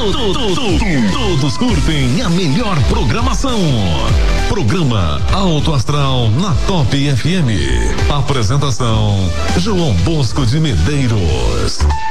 Todos curtem a melhor programação. Programa Alto Astral na Top FM. Apresentação João Bosco de Medeiros.